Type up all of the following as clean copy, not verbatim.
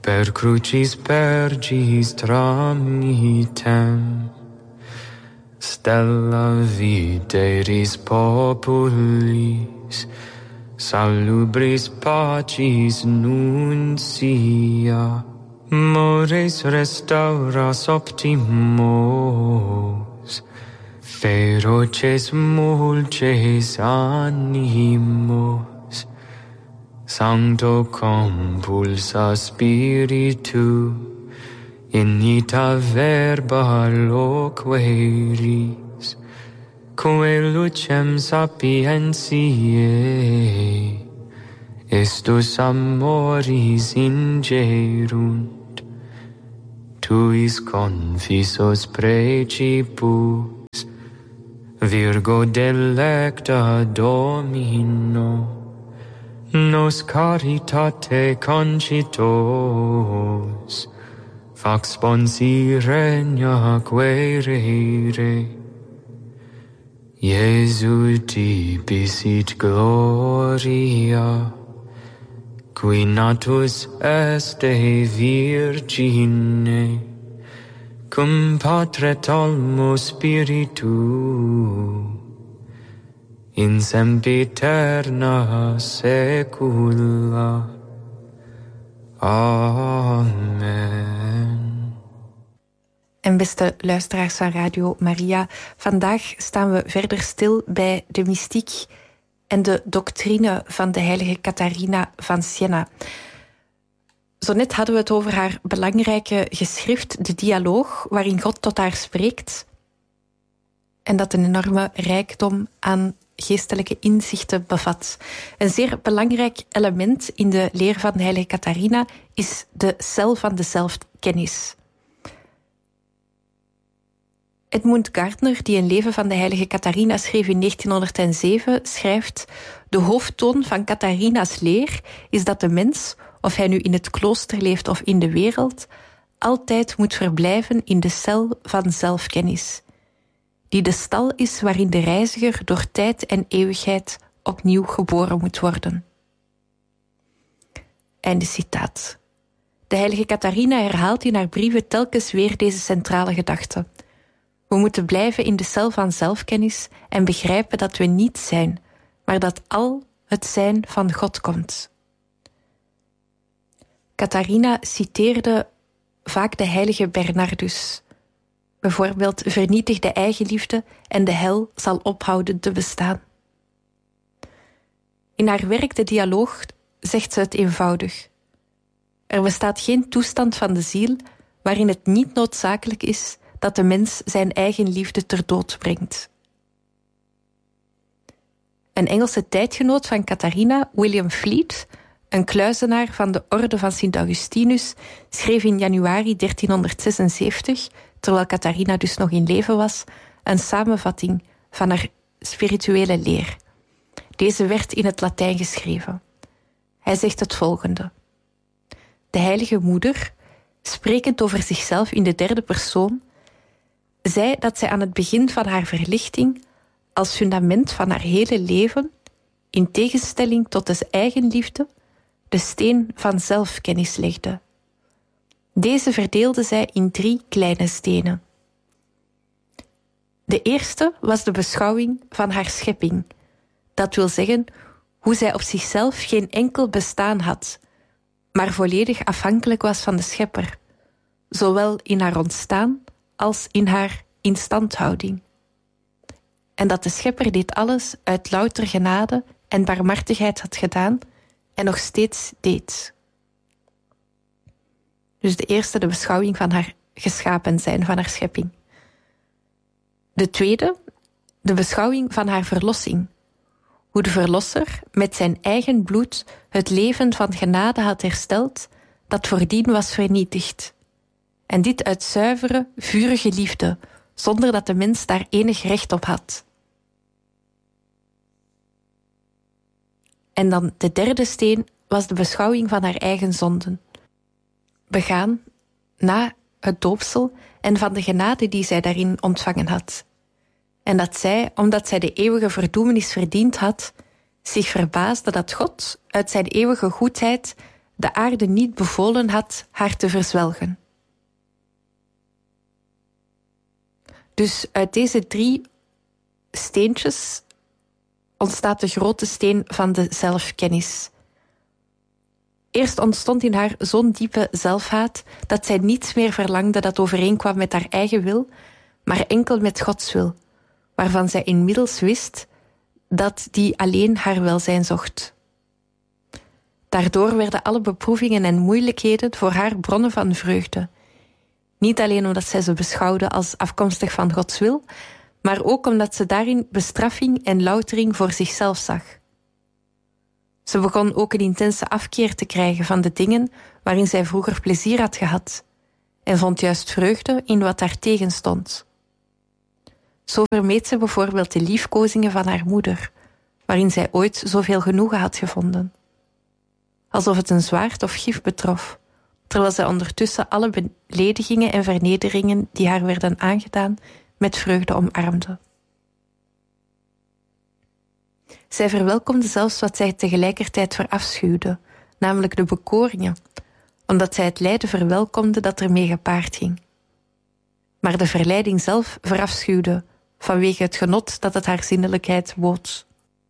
per crucis pergis tramitem, stella videris populis, salubris pacis nuncia, mores restauras optimos, feroces mulces animos, sancto compulsa spiritu, inita verba loqueris, quae lucem sapientiae, estus amoris ingerunt, tuis confisos precipus, Virgo delecta Domino, nos caritate concitos, fax sponsi regna quaerere, Iesu tibisit gloria, qui natus este virgine, cum Patre Talmo Spiritu, in sempiterna secula. Amen. En beste luisteraars van Radio Maria, vandaag staan we verder stil bij de mystiek en de doctrine van de heilige Catharina van Siena. Zo net hadden we het over haar belangrijke geschrift, de Dialoog, waarin God tot haar spreekt. En dat een enorme rijkdom aan geestelijke inzichten bevat. Een zeer belangrijk element in de leer van de heilige Catharina is de cel van de zelfkennis. Edmund Gardner, die een leven van de heilige Catharina schreef in 1907, schrijft: de hoofdtoon van Catharina's leer is dat de mens, of hij nu in het klooster leeft of in de wereld, altijd moet verblijven in de cel van zelfkennis, die de stal is waarin de reiziger door tijd en eeuwigheid opnieuw geboren moet worden. Einde citaat. De heilige Catharina herhaalt in haar brieven telkens weer deze centrale gedachte. We moeten blijven in de cel van zelfkennis en begrijpen dat we niet zijn, maar dat al het zijn van God komt. Catharina citeerde vaak de heilige Bernardus. Bijvoorbeeld: vernietig de eigenliefde en de hel zal ophouden te bestaan. In haar werk De Dialoog zegt ze het eenvoudig. Er bestaat geen toestand van de ziel waarin het niet noodzakelijk is dat de mens zijn eigen liefde ter dood brengt. Een Engelse tijdgenoot van Catharina, William Fleet, een kluizenaar van de orde van Sint Augustinus, schreef in januari 1376, terwijl Catharina dus nog in leven was, een samenvatting van haar spirituele leer. Deze werd in het Latijn geschreven. Hij zegt het volgende: de heilige moeder, sprekend over zichzelf in de derde persoon, zei dat zij aan het begin van haar verlichting als fundament van haar hele leven, in tegenstelling tot de eigenliefde, de steen van zelfkennis legde. Deze verdeelde zij in 3 kleine stenen. De eerste was de beschouwing van haar schepping. Dat wil zeggen, hoe zij op zichzelf geen enkel bestaan had, maar volledig afhankelijk was van de Schepper, zowel in haar ontstaan als in haar instandhouding. En dat de Schepper dit alles uit louter genade en barmhartigheid had gedaan en nog steeds deed. Dus de eerste, de beschouwing van haar geschapen zijn, van haar schepping. De tweede, de beschouwing van haar verlossing. Hoe de Verlosser met zijn eigen bloed het leven van genade had hersteld dat voordien was vernietigd. En dit uit zuivere, vurige liefde, zonder dat de mens daar enig recht op had. En dan de derde steen was de beschouwing van haar eigen zonden, begaan na het doopsel en van de genade die zij daarin ontvangen had. En dat zij, omdat zij de eeuwige verdoemenis verdiend had, zich verbaasde dat God uit zijn eeuwige goedheid de aarde niet bevolen had haar te verzwelgen. Dus uit deze 3 steentjes ontstaat de grote steen van de zelfkennis. Eerst ontstond in haar zo'n diepe zelfhaat dat zij niets meer verlangde dat overeenkwam met haar eigen wil, maar enkel met Gods wil, waarvan zij inmiddels wist dat die alleen haar welzijn zocht. Daardoor werden alle beproevingen en moeilijkheden voor haar bronnen van vreugde. Niet alleen omdat zij ze beschouwde als afkomstig van Gods wil, maar ook omdat ze daarin bestraffing en loutering voor zichzelf zag. Ze begon ook een intense afkeer te krijgen van de dingen waarin zij vroeger plezier had gehad en vond juist vreugde in wat daar tegen stond. Zo vermeed ze bijvoorbeeld de liefkozingen van haar moeder, waarin zij ooit zoveel genoegen had gevonden. Alsof het een zwaard of gif betrof, terwijl zij ondertussen alle beledigingen en vernederingen die haar werden aangedaan met vreugde omarmde. Zij verwelkomde zelfs wat zij tegelijkertijd verafschuwde, namelijk de bekoringen, omdat zij het lijden verwelkomde dat ermee gepaard ging. Maar de verleiding zelf verafschuwde, vanwege het genot dat het haar zinnelijkheid bood.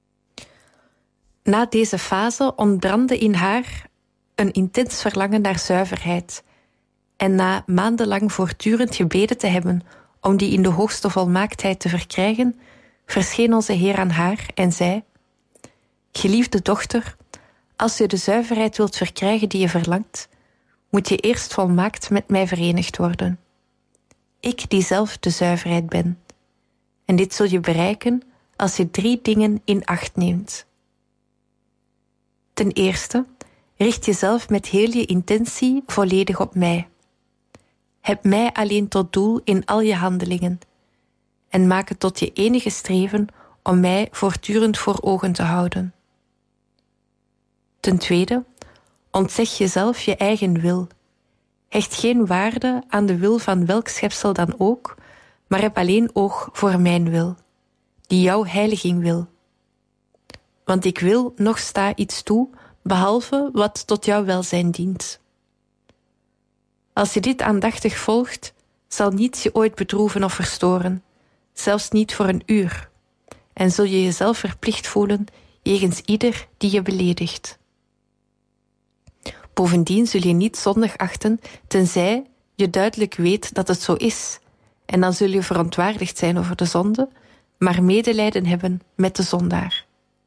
Na deze fase ontbrandde in haar een intens verlangen naar zuiverheid, en na maandenlang voortdurend gebeden te hebben om die in de hoogste volmaaktheid te verkrijgen, verscheen onze Heer aan haar en zei: Geliefde dochter, als je de zuiverheid wilt verkrijgen die je verlangt, moet je eerst volmaakt met mij verenigd worden. Ik die zelf de zuiverheid ben. En dit zul je bereiken als je 3 dingen in acht neemt. Ten eerste, richt jezelf met heel je intentie volledig op mij. Heb mij alleen tot doel in al je handelingen en maak het tot je enige streven om mij voortdurend voor ogen te houden. Ten tweede, ontzeg jezelf je eigen wil. Hecht geen waarde aan de wil van welk schepsel dan ook, maar heb alleen oog voor mijn wil, die jouw heiliging wil. Want ik wil noch sta iets toe, behalve wat tot jouw welzijn dient. Als je dit aandachtig volgt, zal niets je ooit bedroeven of verstoren, zelfs niet voor een uur, en zul je jezelf verplicht voelen jegens ieder die je beledigt. Bovendien zul je niet zondig achten, tenzij je duidelijk weet dat het zo is, en dan zul je verontwaardigd zijn over de zonde, maar medelijden hebben met de zondaar.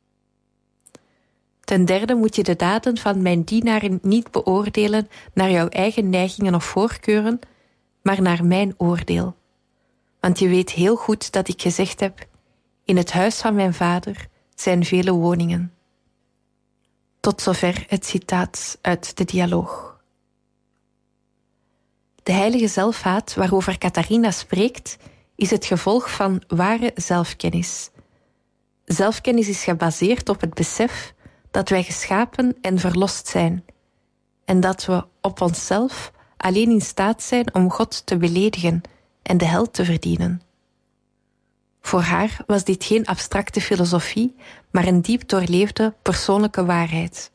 Ten derde moet je de daden van mijn dienaren niet beoordelen naar jouw eigen neigingen of voorkeuren, maar naar mijn oordeel. Want je weet heel goed dat ik gezegd heb: in het huis van mijn vader zijn vele woningen. Tot zover het citaat uit de dialoog. De heilige zelfhaat waarover Catharina spreekt, is het gevolg van ware zelfkennis. Zelfkennis is gebaseerd op het besef dat wij geschapen en verlost zijn, en dat we op onszelf alleen in staat zijn om God te beledigen en de hel te verdienen. Voor haar was dit geen abstracte filosofie, maar een diep doorleefde persoonlijke waarheid.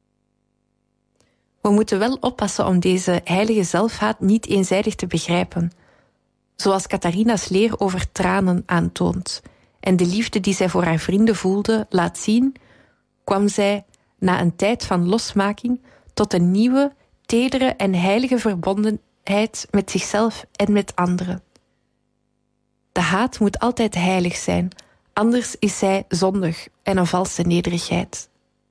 We moeten wel oppassen om deze heilige zelfhaat niet eenzijdig te begrijpen, zoals Catharina's leer over tranen aantoont en de liefde die zij voor haar vrienden voelde laat zien, kwam zij na een tijd van losmaking tot een nieuwe, tedere en heilige verbondenheid met zichzelf en met anderen. De haat moet altijd heilig zijn, anders is zij zondig en een valse nederigheid.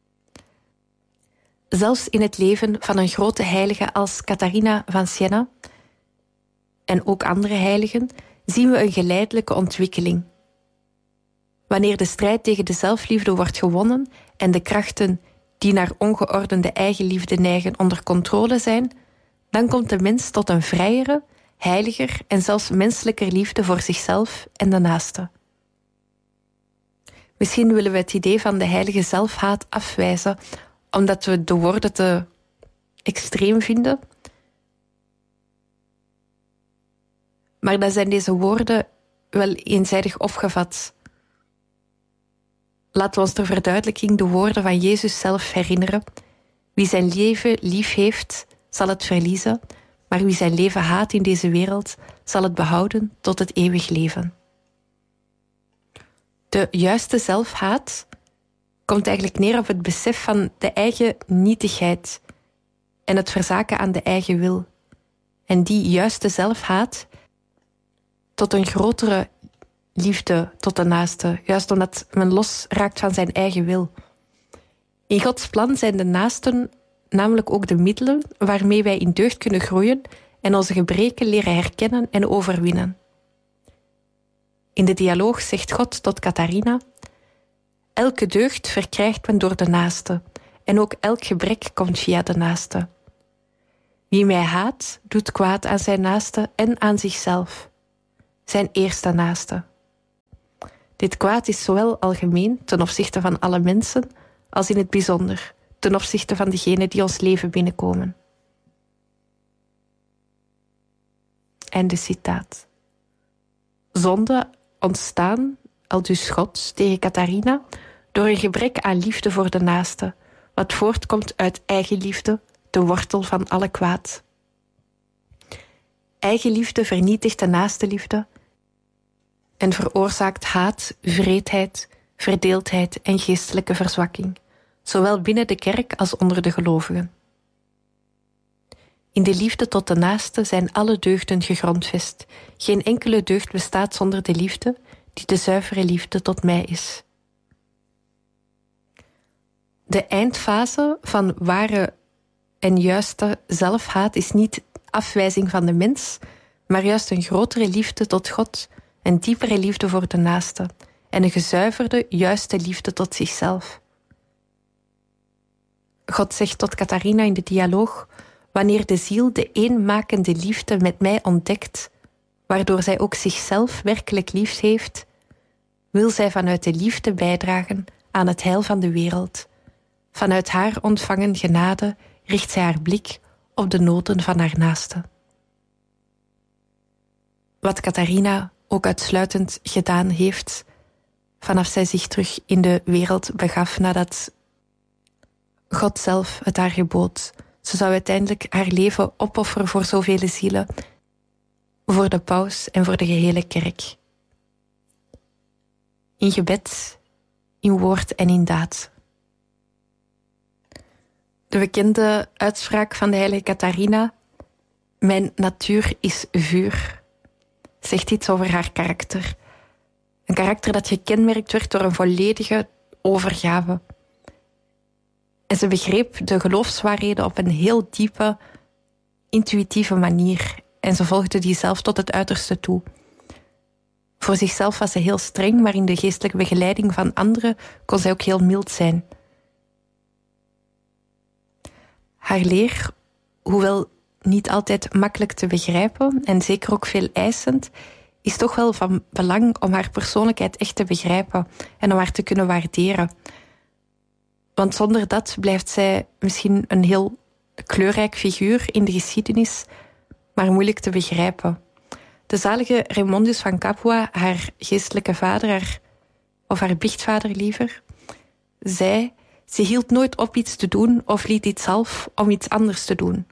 Zelfs in het leven van een grote heilige als Catharina van Siena en ook andere heiligen zien we een geleidelijke ontwikkeling. Wanneer de strijd tegen de zelfliefde wordt gewonnen en de krachten die naar ongeordende eigenliefde neigen onder controle zijn, dan komt de mens tot een vrijere, heiliger en zelfs menselijker liefde voor zichzelf en de naaste. Misschien willen we het idee van de heilige zelfhaat afwijzen, omdat we de woorden te extreem vinden. Maar dan zijn deze woorden wel eenzijdig opgevat. Laten we ons ter verduidelijking de woorden van Jezus zelf herinneren, Wie zijn leven lief heeft, zal het verliezen, maar wie zijn leven haat in deze wereld, zal het behouden tot het eeuwig leven. De juiste zelfhaat komt eigenlijk neer op het besef van de eigen nietigheid en het verzaken aan de eigen wil. En die juiste zelfhaat tot een grotere liefde tot de naaste, juist omdat men losraakt van zijn eigen wil. In Gods plan zijn de naasten namelijk ook de middelen waarmee wij in deugd kunnen groeien en onze gebreken leren herkennen en overwinnen. In de dialoog zegt God tot Catharina: elke deugd verkrijgt men door de naaste, en ook elk gebrek komt via de naaste. Wie mij haat, doet kwaad aan zijn naaste en aan zichzelf, zijn eerste naaste. Dit kwaad is zowel algemeen ten opzichte van alle mensen, als in het bijzonder ten opzichte van degenen die ons leven binnenkomen. Einde citaat. Zonden ontstaan, aldus God tegen Catharina, door een gebrek aan liefde voor de naaste, wat voortkomt uit eigenliefde, de wortel van alle kwaad. Eigenliefde vernietigt de naastenliefde en veroorzaakt haat, wreedheid, verdeeldheid en geestelijke verzwakking, zowel binnen de kerk als onder de gelovigen. In de liefde tot de naaste zijn alle deugden gegrondvest. Geen enkele deugd bestaat zonder de liefde, die de zuivere liefde tot mij is. De eindfase van ware en juiste zelfhaat is niet afwijzing van de mens, maar juist een grotere liefde tot God, een diepere liefde voor de naaste en een gezuiverde, juiste liefde tot zichzelf. God zegt tot Catharina in de dialoog: wanneer de ziel de eenmakende liefde met mij ontdekt, waardoor zij ook zichzelf werkelijk lief heeft, wil zij vanuit de liefde bijdragen aan het heil van de wereld. Vanuit haar ontvangen genade richt zij haar blik op de noden van haar naaste. Wat Catharina ook uitsluitend gedaan heeft, vanaf zij zich terug in de wereld begaf nadat God zelf het haar gebood. Ze zou uiteindelijk haar leven opofferen voor zoveel zielen, voor de paus en voor de gehele kerk. In gebed, in woord en in daad. De bekende uitspraak van de heilige Catharina: mijn natuur is vuur, zegt iets over haar karakter. Een karakter dat gekenmerkt werd door een volledige overgave. En ze begreep de geloofswaarheden op een heel diepe, intuïtieve manier. En ze volgde die zelf tot het uiterste toe. Voor zichzelf was ze heel streng, maar in de geestelijke begeleiding van anderen kon zij ook heel mild zijn. Haar leer, hoewel niet altijd makkelijk te begrijpen en zeker ook veel eisend, is toch wel van belang om haar persoonlijkheid echt te begrijpen en om haar te kunnen waarderen. Want zonder dat blijft zij misschien een heel kleurrijk figuur in de geschiedenis, maar moeilijk te begrijpen. De zalige Raymondus van Capua, haar geestelijke vader, of haar biechtvader liever, zei: ze hield nooit op iets te doen of liet iets af om iets anders te doen.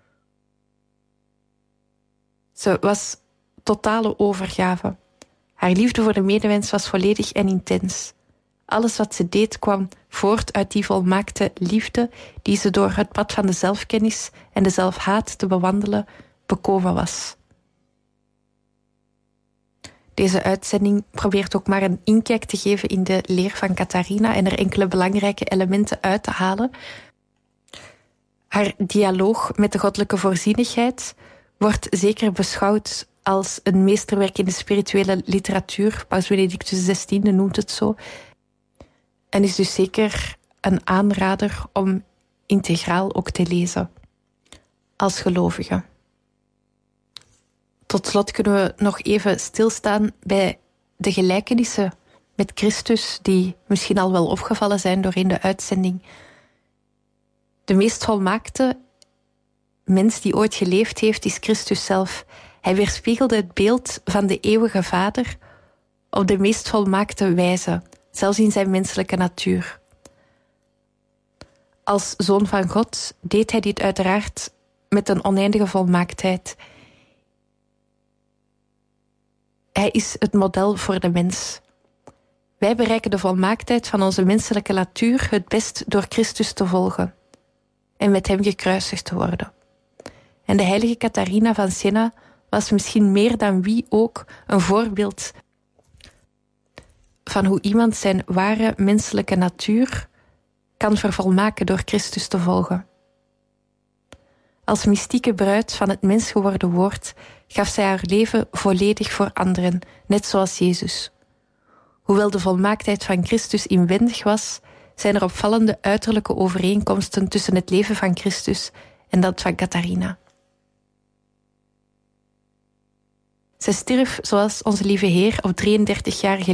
Ze was totale overgave. Haar liefde voor de medemens was volledig en intens. Alles wat ze deed kwam voort uit die volmaakte liefde die ze door het pad van de zelfkennis en de zelfhaat te bewandelen bekomen was. Deze uitzending probeert ook maar een inkijk te geven in de leer van Catharina en er enkele belangrijke elementen uit te halen. Haar dialoog met de goddelijke voorzienigheid wordt zeker beschouwd als een meesterwerk in de spirituele literatuur. Paus Benedictus XVI noemt het zo. En is dus zeker een aanrader om integraal ook te lezen als gelovige. Tot slot kunnen we nog even stilstaan bij de gelijkenissen met Christus die misschien al wel opgevallen zijn door in de uitzending. De meest volmaakte mens die ooit geleefd heeft is Christus zelf. Hij weerspiegelde het beeld van de eeuwige Vader op de meest volmaakte wijze, zelfs in zijn menselijke natuur. Als zoon van God deed hij dit uiteraard met een oneindige volmaaktheid. Hij is het model voor de mens. Wij bereiken de volmaaktheid van onze menselijke natuur het best door Christus te volgen en met hem gekruisigd te worden. En de heilige Catharina van Siena was misschien meer dan wie ook een voorbeeld van hoe iemand zijn ware menselijke natuur kan vervolmaken door Christus te volgen. Als mystieke bruid van het mens geworden woord gaf zij haar leven volledig voor anderen, net zoals Jezus. Hoewel de volmaaktheid van Christus inwendig was, zijn er opvallende uiterlijke overeenkomsten tussen het leven van Christus en dat van Catharina. Zij stierf, zoals onze lieve Heer, op 33-jarige